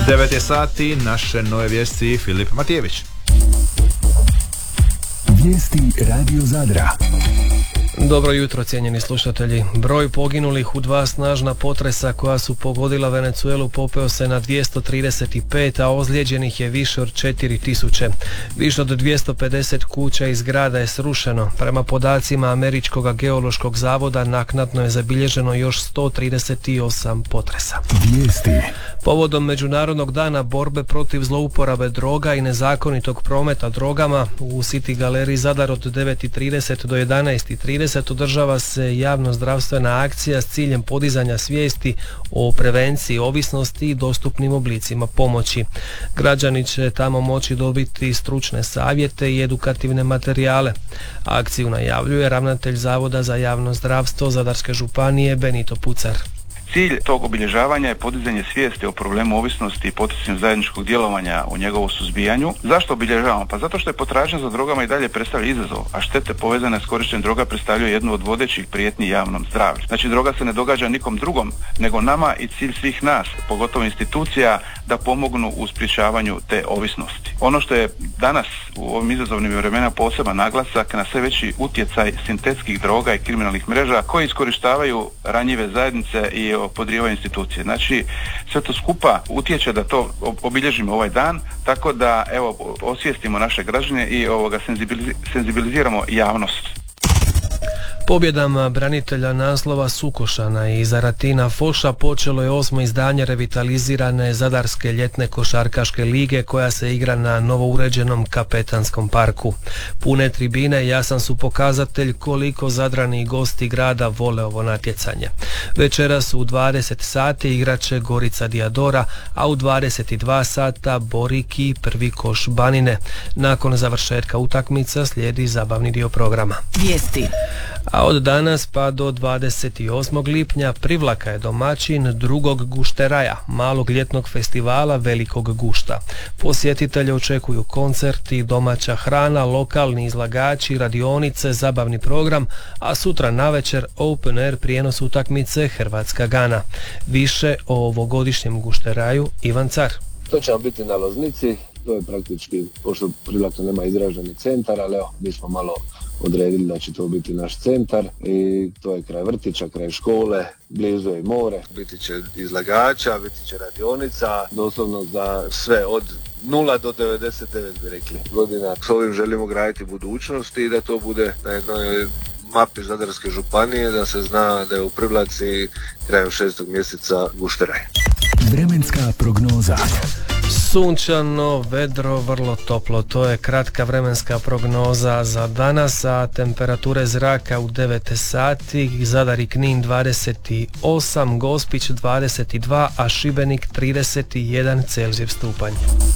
9 je sati, naše nove vijesti, Filip Matijević. Vijesti Radio Zadra. Dobro jutro, cijenjeni slušatelji. Broj poginulih u dva snažna potresa koja su pogodila Venezuelu popeo se na 235, a ozlijeđenih je više od 4000. Više od 250 kuća i zgrada je srušeno. Prema podacima Američkog geološkog zavoda naknadno je zabilježeno još 138 potresa. Vijesti. Povodom Međunarodnog dana borbe protiv zlouporabe droga i nezakonitog prometa drogama u City galeriji Zadar od 9:30 do 11:30 održava se javno-zdravstvena akcija s ciljem podizanja svijesti o prevenciji ovisnosti i dostupnim oblicima pomoći. Građani će tamo moći dobiti stručne savjete i edukativne materijale. Akciju najavljuje ravnatelj Zavoda za javno zdravstvo Zadarske županije Benito Pucar. Cilj tog obilježavanja je podizanje svijesti o problemu ovisnosti i poticanju zajedničkog djelovanja u njegovu suzbijanju. Zašto obilježavamo? Pa zato što je potražnja za drogama i dalje predstavlja izazov, a štete povezane s korištenjem droga predstavljaju jednu od vodećih prijetnji javnom zdravlju. Znači, droga se ne događa nikom drugom, nego nama, i cilj svih nas, pogotovo institucija, da pomognu u sprječavanju te ovisnosti. Ono što je danas u ovim izazovnim vremenima poseban naglasak na sve veći utjecaj sintetskih droga i kriminalnih mreža koji iskorištavaju ranjive zajednice i podrivaju institucije. Znači, sve to skupa utječe da to obilježimo ovaj dan, tako da osvijestimo naše građane i senzibiliziramo javnost. Pobjedama branitelja naslova Sukošana i Zaratina Foša počelo je 8. izdanje revitalizirane Zadarske ljetne košarkaške lige koja se igra na novouređenom Kapetanskom parku. Pune tribine jasan su pokazatelj koliko Zadrani i gosti grada vole ovo natjecanje. Večeras u 20 sati igraće Gorica Diadora, a u 22 sata Boriki prvi koš Banine. Nakon završetka utakmica slijedi zabavni dio programa. Vijesti. A od danas pa do 28. lipnja Privlaka je domaćin drugog gušteraja, malog ljetnog festivala Velikog gušta. Posjetitelje očekuju koncerti, domaća hrana, lokalni izlagači, radionice, zabavni program, a sutra navečer open air prijenos utakmice Hrvatska-Gana. Više o ovogodišnjem gušteraju Ivan Car. To će biti na Loznici, to je praktički, pošto Privlaka nema izraženi centar, ali evo, mi smo malo odredili da će to biti naš centar i to je kraj vrtića, kraj škole, blizu je more, biti će izlagača, biti će radionica, doslovno za sve od 0 do 99 bi rekli godina. S ovim želimo graditi budućnost i da to bude na jednoj mapi Zadarske županije, da se zna da je u Privlaci krajem 6. mjeseca gušteraj. Vremenska prognoza. Sunčano, vedro, vrlo toplo. To je kratka vremenska prognoza za danas, a temperature zraka u 9 sati. Zadar i Knin 28, Gospić 22, a Šibenik 31 Celzijev stupanj.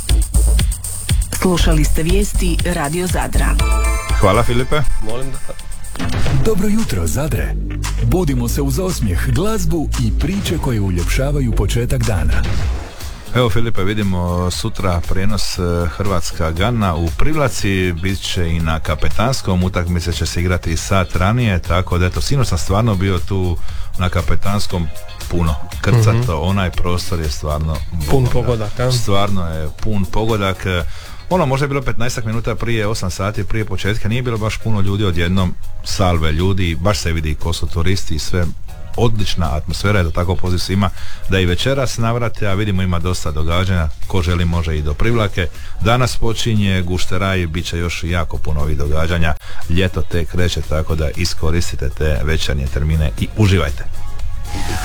Slušali ste vijesti Radio Zadra. Hvala, Filipe. Molim da... Dobro jutro, Zadre. Budimo se uz osmijeh, glazbu i priče koje uljepšavaju početak dana. Evo, Filipe, vidimo sutra prijenos Hrvatska-Gana u Privlaci, bit će i na Kapetanskom, utakmice će se igrati sat ranije, tako da eto, sinoć sam stvarno bio tu na Kapetanskom puno krcato, onaj prostor je stvarno pun pogodak, a? Stvarno je pun pogodak. Možda je bilo 15 minuta prije, 8 sati prije početka, nije bilo baš puno ljudi, odjednom salve ljudi, baš se vidi ko su turisti i sve. Odlična atmosfera je, da tako poziv svima da i večeras navrate, a vidimo ima dosta događanja, ko želi može i do Privlake. Danas počinje gušteraj, bit će još jako puno ovih događanja, ljeto tek kreće, tako da iskoristite te večernje termine i uživajte.